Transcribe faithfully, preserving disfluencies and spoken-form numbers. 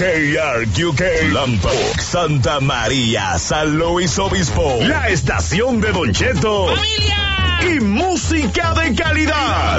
K R Q K, Lambert, Santa María, San Luis Obispo, la estación de Don Cheto, ¡Familia! Y música de calidad.